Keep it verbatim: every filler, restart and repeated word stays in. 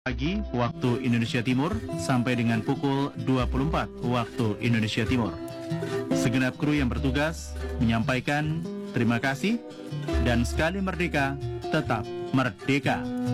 Pagi waktu Indonesia Timur sampai dengan pukul dua puluh empat waktu Indonesia Timur. Segenap kru yang bertugas menyampaikan terima kasih dan sekali merdeka, tetap merdeka.